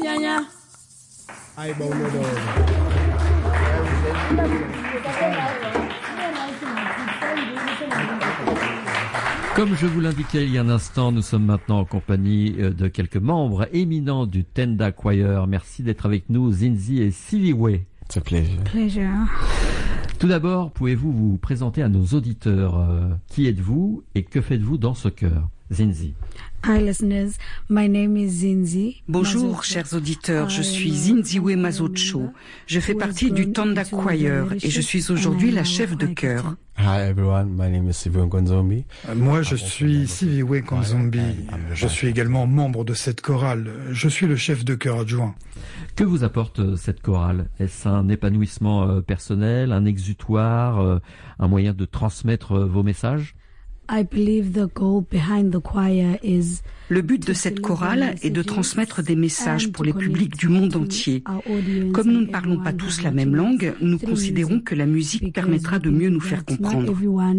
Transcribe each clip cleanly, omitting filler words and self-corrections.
Comme je vous l'indiquais il y a un instant, nous sommes maintenant en compagnie de quelques membres éminents du Tenda Choir. Merci d'être avec nous, Zinzi et Siviwe. C'est plaisir. Tout d'abord, pouvez-vous vous présenter à nos auditeurs qui êtes-vous et que faites-vous dans ce chœur? Zinzi. Hi listeners, my name is Zinzi. Bonjour chers auditeurs, je suis Zinziwe Mazocho. Je fais partie du Tenda Choir et je suis aujourd'hui la chef de chœur. Hi everyone, my name is Siviwe Nkonzombi. Moi je suis Siviwe Nkonzombi. Je suis également membre de cette chorale. Je suis le chef de chœur adjoint. Que vous apporte cette chorale? Est-ce un épanouissement personnel, un exutoire, un moyen de transmettre vos messages? Le but de cette chorale est de transmettre des messages pour les publics du monde entier. Comme nous ne parlons pas tous la même langue, nous considérons que la musique permettra de mieux nous faire comprendre.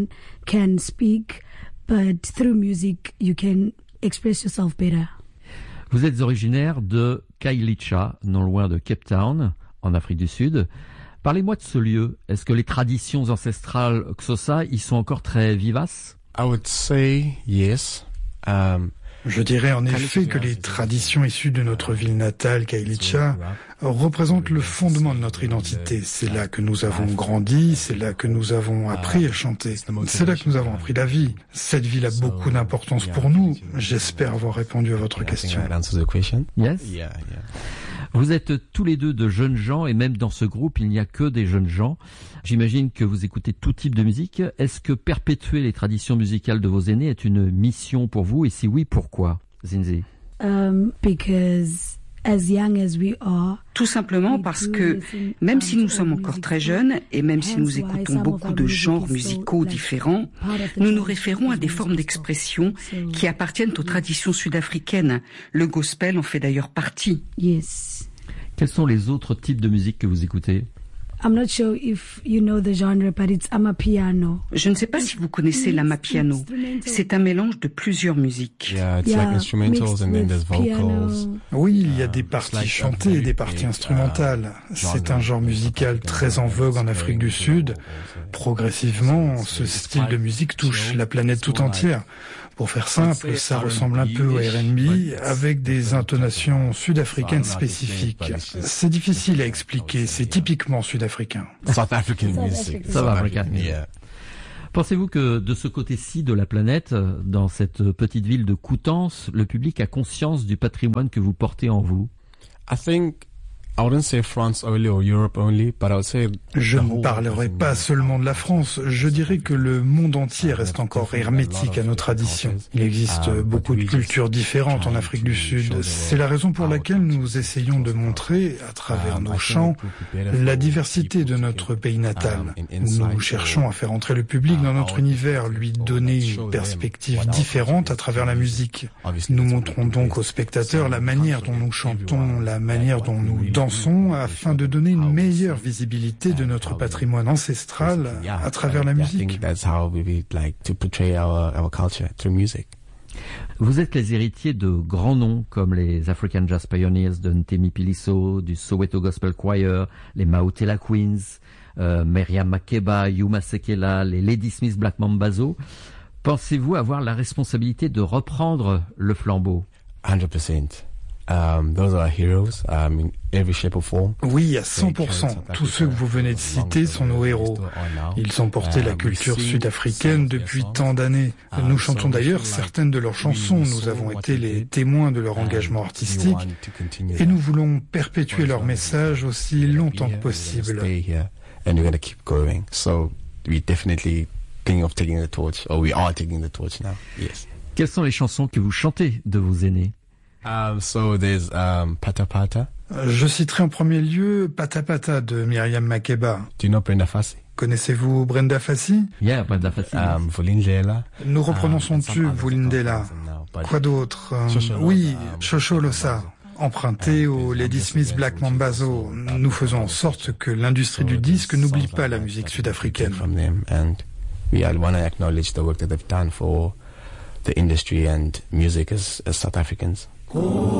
Vous êtes originaire de Khayelitsha, non loin de Cape Town, en Afrique du Sud. Parlez-moi de ce lieu. Est-ce que les traditions ancestrales Xhosa y sont encore très vivaces? I would say yes. Je dirais en effet que les traditions issues de notre ville natale, Khayelitsha, représentent le fondement de notre identité. C'est là que nous avons grandi, c'est là que nous avons appris à chanter, c'est là que nous avons appris la vie. Cette ville a beaucoup d'importance pour nous. J'espère avoir répondu à votre question. Yes. Vous êtes tous les deux de jeunes gens et même dans ce groupe, il n'y a que des jeunes gens. J'imagine que vous écoutez tout type de musique. Est-ce que perpétuer les traditions musicales de vos aînés est une mission pour vous? Et si oui, pourquoi, Zinzi? Tout simplement parce que, même si nous sommes encore très jeunes et même si nous écoutons beaucoup de genres musicaux différents, nous nous référons à des formes d'expression qui appartiennent aux traditions sud-africaines. Le gospel en fait d'ailleurs partie. Yes. Quels sont les autres types de musique que vous écoutez? I'm not sure if you know the genre, but it's amapiano. Je ne sais pas si vous connaissez l'amapiano. C'est un mélange de plusieurs musiques. Yeah, it's like instrumentals and then there's vocals. Oui, il y a des parties chantées et des parties instrumentales. C'est un genre musical très en vogue en Afrique du Sud. Progressivement, ce style de musique touche la planète tout entière. Pour faire simple, ça ressemble un peu au R&B avec des intonations sud-africaines spécifiques. C'est difficile à expliquer, c'est typiquement sud-africain. South African music. South African. Yeah. Pensez-vous que de ce côté-ci de la planète, dans cette petite ville de Coutances, le public a conscience du patrimoine que vous portez en vous? Je ne parlerai pas seulement de la France, je dirais que le monde entier reste encore hermétique à nos traditions. Il existe beaucoup de cultures différentes en Afrique du Sud. C'est la raison pour laquelle nous essayons de montrer, à travers nos chants, la diversité de notre pays natal. Nous cherchons à faire entrer le public dans notre univers, lui donner une perspective différente à travers la musique. Nous montrons donc aux spectateurs la manière dont nous chantons, la manière dont nous dansons, afin de donner une meilleure visibilité de notre patrimoine ancestral à travers la musique. Vous êtes les héritiers de grands noms comme les African Jazz Pioneers de Ntemi Piliso, du Soweto Gospel Choir, les Mautela Queens, Miriam Makeba, Yuma Sekela, les Ladysmith Black Mambazo. Pensez-vous avoir la responsabilité de reprendre le flambeau? 100%. Those are heroes, in every shape or form. Oui, à 100%. Tous ceux que vous venez de citer sont nos héros. Ils ont porté la culture sud-africaine depuis tant d'années. Nous chantons d'ailleurs certaines de leurs chansons. Nous avons été les témoins de leur engagement artistique et nous voulons perpétuer leur message aussi longtemps que possible. And we're going to keep going. So we definitely thinking of taking the torch, or we are taking the torch now. Yes. Quelles sont les chansons que vous chantez de vos aînés? So there's Pata Pata. Je citerai en premier lieu Pata Pata de Miriam Makeba. Do you know Brenda Fassie? Connaissez-vous Brenda Fassie? Yeah, Brenda Fassie. Vulindlela. Nous reprenons son tube Vulindlela. Quoi d'autre? Oui, Shosholosa. Emprunté au Ladysmith Black Mambazo. Nous faisons en sorte que l'industrie du disque n'oublie pas la musique sud-africaine. And we want to acknowledge the work that they've done for the industry and music as South Africans.